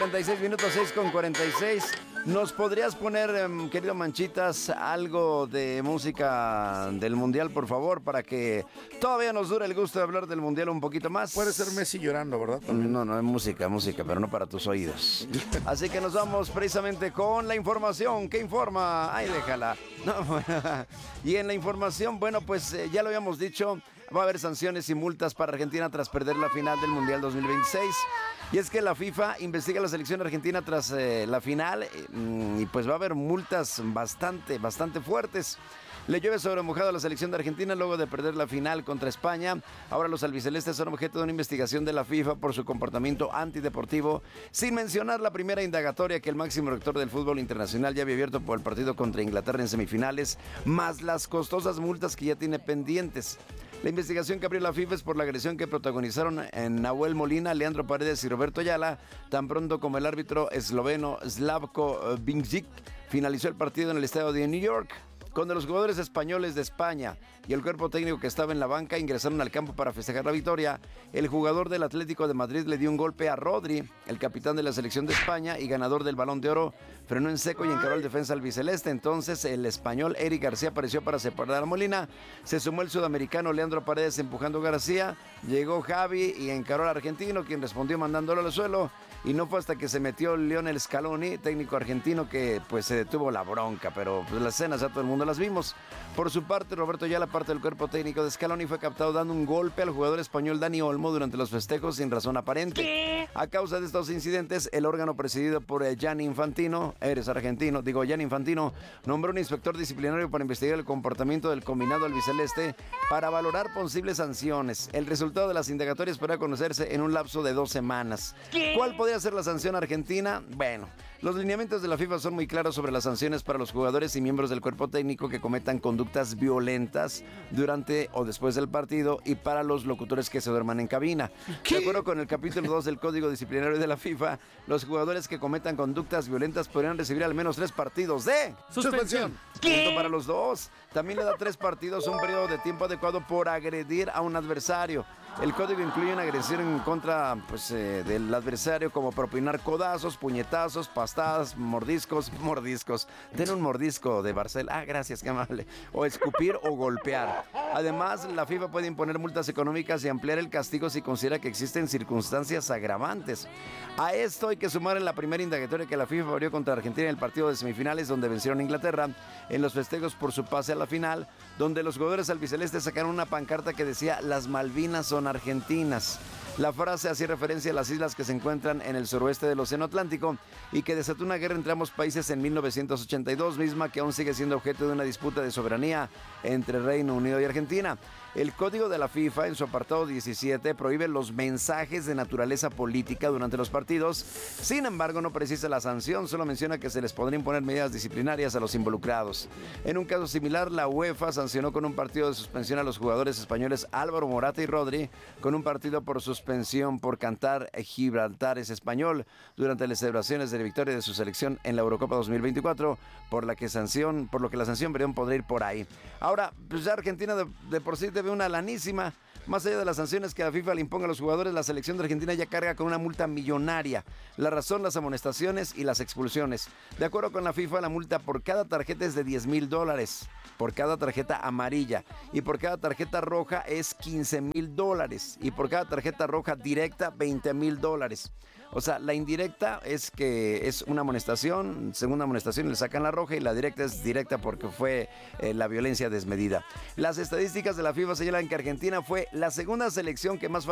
46 minutos, 6:46. ¿Nos podrías poner, querido Manchitas, algo de música del Mundial, por favor, para que todavía nos dure el gusto de hablar del Mundial un poquito más? Puede ser Messi llorando, ¿verdad? También. No, es música, pero no para tus oídos. Así que nos vamos precisamente con la información. ¿Qué informa? Ay, déjala. No, bueno. Y en la información, bueno, pues ya lo habíamos dicho, va a haber sanciones y multas para Argentina tras perder la final del Mundial 2026. Y es que la FIFA investiga a la selección argentina tras la final y pues va a haber multas bastante fuertes. Le llueve sobre mojado a la selección de Argentina luego de perder la final contra España. Ahora los albicelestes son objeto de una investigación de la FIFA por su comportamiento antideportivo, sin mencionar la primera indagatoria que el máximo rector del fútbol internacional ya había abierto por el partido contra Inglaterra en semifinales, más las costosas multas que ya tiene pendientes. La investigación que abrió la FIFA es por la agresión que protagonizaron en Nahuel Molina, Leandro Paredes y Roberto Ayala, tan pronto como el árbitro esloveno Slavko Vincic finalizó el partido en el estadio de New York. Cuando los jugadores españoles de España y el cuerpo técnico que estaba en la banca ingresaron al campo para festejar la victoria, el jugador del Atlético de Madrid le dio un golpe a Rodri, el capitán de la selección de España y ganador del Balón de Oro, frenó en seco y encaró al defensa albiceleste. Entonces el español Eric García apareció para separar a Molina, se sumó el sudamericano Leandro Paredes empujando a García, llegó Javi y encaró al argentino, quien respondió mandándolo al suelo, y no fue hasta que se metió Lionel Scaloni, técnico argentino, que pues se detuvo la bronca, pero pues las escenas ya todo el mundo las vimos. Por su parte, Roberto Ayala, parte del cuerpo técnico de Scaloni, fue captado dando un golpe al jugador español Dani Olmo durante los festejos sin razón aparente. ¿Qué? A causa de estos incidentes, el órgano presidido por Gianni Infantino, Gianni Infantino, nombró un inspector disciplinario para investigar el comportamiento del combinado albiceleste para valorar posibles sanciones. El resultado de las indagatorias podrá conocerse en un lapso de 2 semanas. ¿Qué? ¿Cuál podría ser la sanción argentina? Bueno, los lineamientos de la FIFA son muy claros sobre las sanciones para los jugadores y miembros del cuerpo técnico que cometan conductas violentas durante o después del partido, y para los locutores que se duerman en cabina. ¿Qué? De acuerdo con el capítulo 2 del Código Disciplinario de la FIFA, los jugadores que cometan conductas violentas podrían recibir al menos 3 partidos de suspensión. Punto para los dos. También le da 3 partidos, un periodo de tiempo adecuado por agredir a un adversario. El código incluye una agresión en contra del adversario, como propinar codazos, puñetazos, pastadas, mordiscos. Ten un mordisco de Barcel. Ah, gracias, qué amable. O escupir o golpear. Además, la FIFA puede imponer multas económicas y ampliar el castigo si considera que existen circunstancias agravantes. A esto hay que sumar en la primera indagatoria que la FIFA abrió contra Argentina en el partido de semifinales, donde vencieron a Inglaterra en los festejos por su pase a la final, donde los jugadores albicelestes sacaron una pancarta que decía "Las Malvinas son argentinas". La frase hacía referencia a las islas que se encuentran en el suroeste del Océano Atlántico y que desató una guerra entre ambos países en 1982, misma que aún sigue siendo objeto de una disputa de soberanía entre Reino Unido y Argentina. El código de la FIFA, en su apartado 17, prohíbe los mensajes de naturaleza política durante los partidos. Sin embargo, no precisa la sanción, solo menciona que se les podrá imponer medidas disciplinarias a los involucrados. En un caso similar, la UEFA sancionó con un partido de suspensión a los jugadores españoles Álvaro Morata y Rodri, con un partido por suspensión por cantar Gibraltar es español durante las celebraciones de la victoria de su selección en la Eurocopa 2024, por lo que la sanción podría ir por ahí. Ahora, pues ya Argentina de por sí debe una lanísima. Más allá de las sanciones que la FIFA le imponga a los jugadores, la selección de Argentina ya carga con una multa millonaria. La razón, las amonestaciones y las expulsiones. De acuerdo con la FIFA, la multa por cada tarjeta es de $10,000, por cada tarjeta amarilla, y por cada tarjeta roja es $15,000, y por cada tarjeta roja directa $20,000. O sea, la indirecta es que es una amonestación, segunda amonestación le sacan la roja, y la directa es directa porque fue la violencia desmedida. Las estadísticas de la FIFA señalan que Argentina fue la segunda selección que más